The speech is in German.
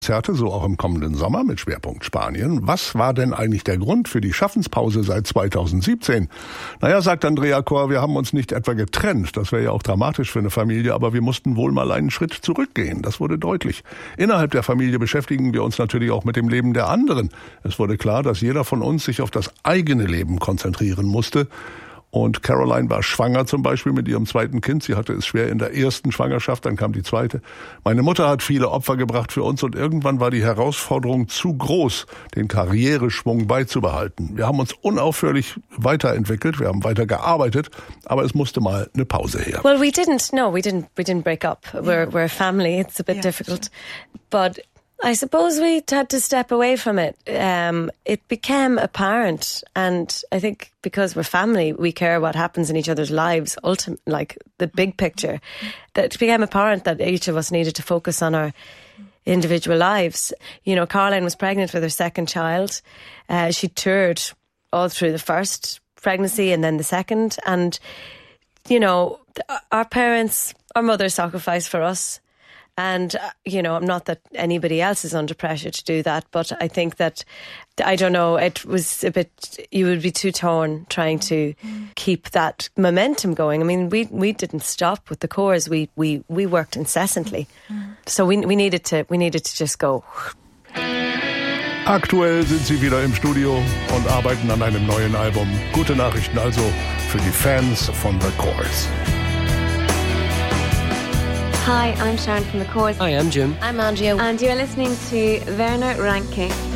Konzerte, so auch im kommenden Sommer mit Schwerpunkt Spanien. Was war denn eigentlich der Grund für die Schaffenspause seit 2017? Naja, sagt Andrea Kohr, wir haben uns nicht etwa getrennt. Das wäre ja auch dramatisch für eine Familie, aber wir mussten wohl mal einen Schritt zurückgehen. Das wurde deutlich. Innerhalb der Familie beschäftigen wir uns natürlich auch mit dem Leben der anderen. Es wurde klar, dass jeder von uns sich auf das eigene Leben konzentrieren musste. Und Caroline war schwanger zum Beispiel mit ihrem zweiten Kind. Sie hatte es schwer in der ersten Schwangerschaft, dann kam die zweite. Meine Mutter hat viele Opfer gebracht für uns und irgendwann war die Herausforderung zu groß, den Karriereschwung beizubehalten. Wir haben uns unaufhörlich weiterentwickelt, wir haben weiter gearbeitet, aber es musste mal eine Pause her. Well, we didn't break up. We're a family. It's a bit difficult. But I suppose we had to step away from it. It became apparent, and I think because we're family, we care what happens in each other's lives, like the big picture. That it became apparent that each of us needed to focus on our individual lives. You know, Caroline was pregnant with her second child. She toured all through the first pregnancy and then the second. And, you know, our mother sacrificed for us. And, you know, not that anybody else is under pressure to do that, but I think that, I don't know, it was a bit, you would be too torn trying to keep that momentum going. I mean, we didn't stop with the Corrs. We worked incessantly. So we needed to just go. Aktuell sind sie wieder im Studio und arbeiten an einem neuen Album. Gute Nachrichten also für die Fans von The Corrs. Hi, I'm Sharon from The Corrs. Hi, I'm Jim. I'm Andrea. And you're listening to Werner Ranke.